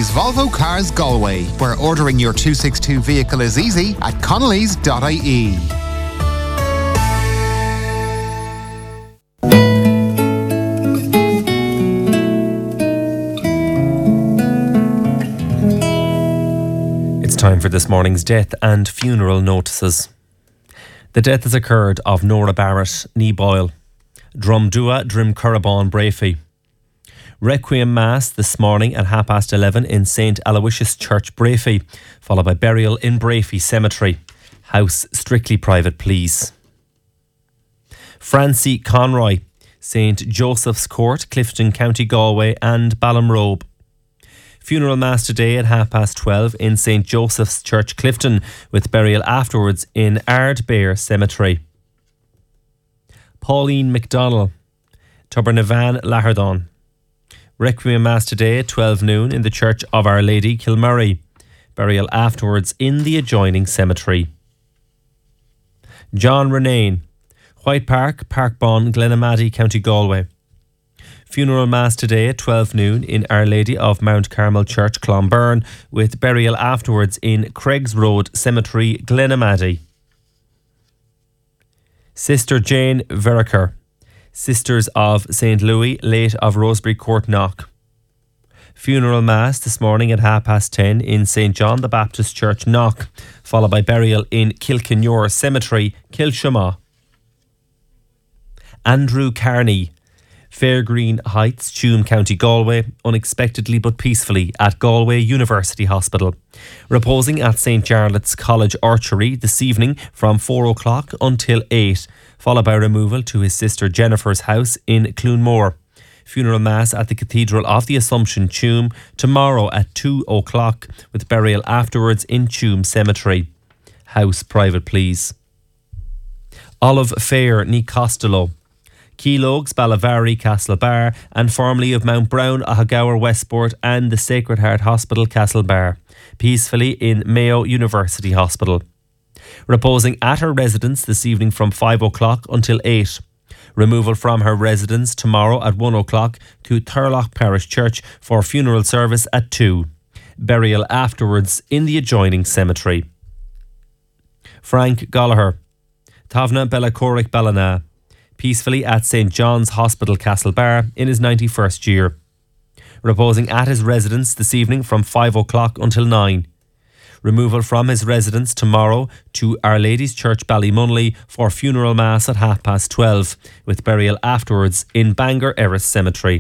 Connolly's Volvo Cars Galway, where ordering your 262 vehicle is easy at connellys.ie. It's time for this morning's death and funeral notices. The death has occurred of Nora Barrett, ní Boyle, Drumdua, Drimcurrabán, Brafey. Requiem Mass this morning at 11:30 in St. Aloysius Church, Brafey, followed by burial in Brafey Cemetery. House strictly private, please. Francie Conroy, St. Joseph's Court, Clifton, County Galway and Ballinrobe. Funeral Mass today at 12:30 in St. Joseph's Church, Clifton, with burial afterwards in Ardbear Cemetery. Pauline McDonnell, Tubernavan, Lahardon. Requiem Mass today at 12 noon in the Church of Our Lady, Kilmurray. Burial afterwards in the adjoining cemetery. John Renane, White Park, Parkbon, Glenamaddy, County Galway. Funeral Mass today at 12 noon in Our Lady of Mount Carmel Church, Clonberne, with burial afterwards in Craigs Road Cemetery, Glenamaddy. Sister Jane Veriker, Sisters of St. Louis, late of Rosebery Court, Knock. Funeral Mass this morning at 10:30 in St. John the Baptist Church, Knock, followed by burial in Kilkenure Cemetery, Kilshama. Andrew Carney, Fairgreen Heights, Tuam, County Galway, unexpectedly but peacefully at Galway University Hospital. Reposing at St. Jarlath's College Archery this evening from 4 o'clock until 8, followed by removal to his sister Jennifer's house in Cloonmore. Funeral Mass at the Cathedral of the Assumption, Tuam, tomorrow at 2 o'clock, with burial afterwards in Tuam Cemetery. House private, please. Olive Fair, ní Costello. Keelogs, Ballavari, Castlebar, and formerly of Mount Brown, Ahagowar, Westport, and the Sacred Heart Hospital, Castlebar. Peacefully in Mayo University Hospital. Reposing at her residence this evening from 5 o'clock until 8. Removal from her residence tomorrow at 1 o'clock to Turlough Parish Church for funeral service at 2. Burial afterwards in the adjoining cemetery. Frank Gallagher, Tavna Bellacoric Ballina. Peacefully at St. John's Hospital, Castlebar, in his 91st year. Reposing at his residence this evening from 5 o'clock until 9. Removal from his residence tomorrow to Our Lady's Church, Ballymunley, for funeral mass at 12:30, with burial afterwards in Bangor Erris Cemetery.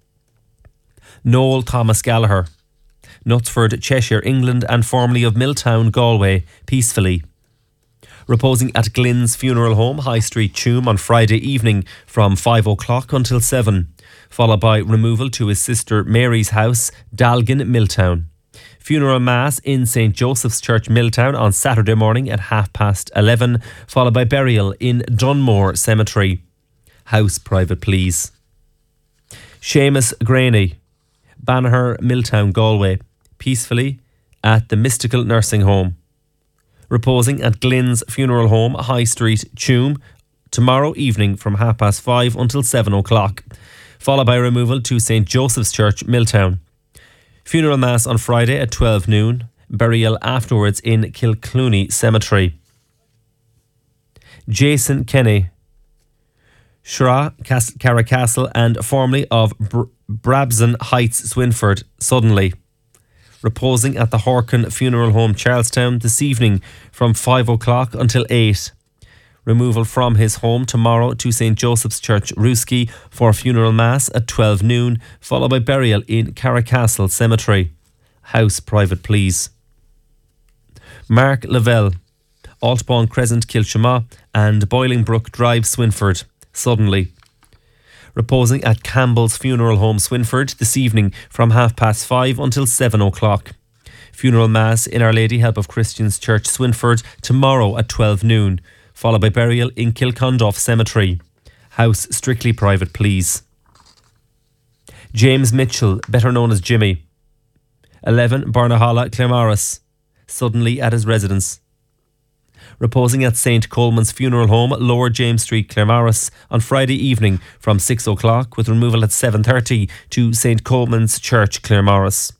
Noel Thomas Gallagher, Knutsford, Cheshire, England, and formerly of Milltown, Galway, peacefully. Reposing at Glynn's Funeral Home, High Street, Tuam, on Friday evening from 5 o'clock until 7, followed by removal to his sister Mary's house, Dalgin, Milltown. Funeral Mass in St. Joseph's Church, Milltown, on Saturday morning at 11:30, followed by burial in Dunmore Cemetery. House private, please. Seamus Graney, Banagher, Milltown, Galway, peacefully at the Mystical Nursing Home. Reposing at Glynn's Funeral Home, High Street, Tuam, tomorrow evening from 5:30 until 7 o'clock, followed by removal to St. Joseph's Church, Milltown. Funeral Mass on Friday at 12 noon, burial afterwards in Kilclooney Cemetery. Jason Kenny, Shra, Carracastle, and formerly of Brabson Heights, Swinford, suddenly. Reposing at the Horkin Funeral Home, Charlestown, this evening from 5 o'clock until 8. Removal from his home tomorrow to St. Joseph's Church, Ruski, for funeral mass at 12 noon, followed by burial in Carracastle Cemetery. House private, please. Mark Lavelle, Altbawn Crescent, Kilshama, and Bolingbrook Drive, Swinford, suddenly. Reposing at Campbell's Funeral Home, Swinford, this evening from 5:30 until 7 o'clock. Funeral Mass in Our Lady Help of Christians Church, Swinford, tomorrow at 12 noon, followed by burial in Kilconduff Cemetery. House strictly private, please. James Mitchell, better known as Jimmy, 11 Barnahala, Claremorris, suddenly at his residence. Reposing at St. Coleman's Funeral Home, Lower James Street, Claremorris, on Friday evening from 6 o'clock, with removal at 7:30 to St. Coleman's Church, Claremorris.